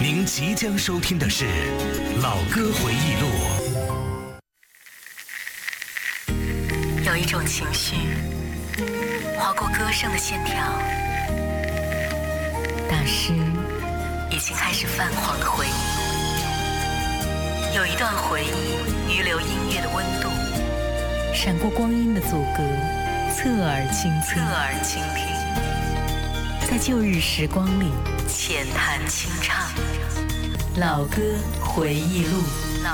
您即将收听的是《老歌回忆录》。 有一种情绪划过歌声的线条，大师已经开始泛黄的回忆。有一段回忆余留音乐的温度，闪过光阴的阻隔，侧耳倾听，在旧日时光里浅谈清唱，老歌回忆录。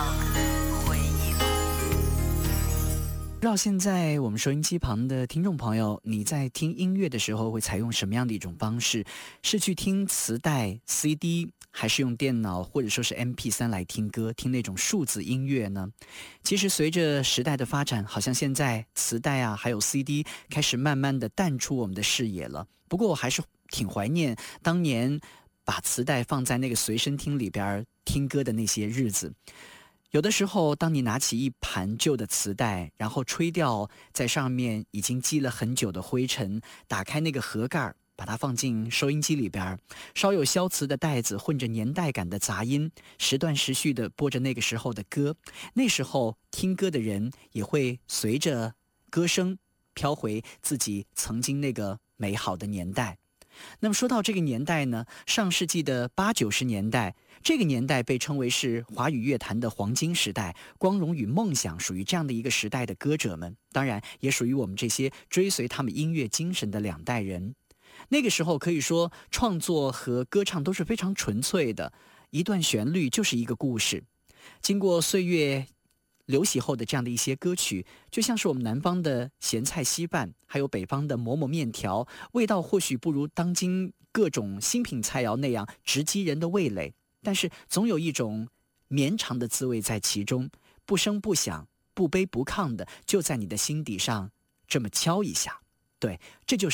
不知道现在我们收音机旁的听众朋友，你在听音乐的时候会采用什么样的一种方式？是去听磁带 CD， 还是用电脑或者说是 MP3 来听歌，听那种数字音乐呢？其实随着时代的发展，好像现在磁带啊还有 CD 开始慢慢的淡出我们的视野了。不过我还是挺怀念当年把磁带放在那个随身听里边听歌的那些日子。有的时候当你拿起一盘旧的磁带，然后吹掉在上面已经积了很久的灰尘，打开那个盒盖，把它放进收音机里边，稍有消磁的带子混着年代感的杂音，时断时续地播着那个时候的歌。那时候听歌的人也会随着歌声飘回自己曾经那个美好的年代。那么说到这个年代呢，上世纪的80、90年代，这个年代被称为是华语乐坛的黄金时代，光荣与梦想属于这样的一个时代的歌者们，当然也属于我们这些追随他们音乐精神的两代人。那个时候可以说创作和歌唱都是非常纯粹的，一段旋律就是一个故事。经过岁月流洗后的这样的一些歌曲，就像是我们南方的咸菜稀饭，还有北方的馍馍面条，味道或许不如当今各种新品菜肴那样直击人的味蕾，但是总有一种绵长的滋味在其中，不声不响，不卑不亢的就在你的心底上这么敲一下。对，这就是